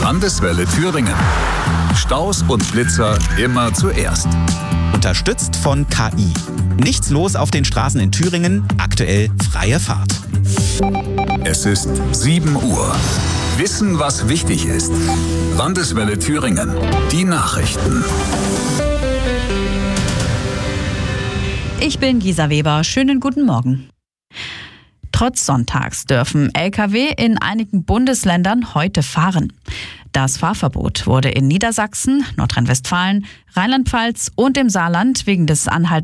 Landeswelle Thüringen. Staus und Blitzer immer zuerst. Unterstützt von KI. Nichts los auf den Straßen in Thüringen, aktuell freie Fahrt. Es ist 7 Uhr. Wissen, was wichtig ist. Landeswelle Thüringen. Die Nachrichten. Ich bin Gisa Weber. Schönen guten Morgen. Trotz Sonntags dürfen Lkw in einigen Bundesländern heute fahren. Das Fahrverbot wurde in Niedersachsen, Nordrhein-Westfalen, Rheinland-Pfalz und im Saarland wegen des anhaltenden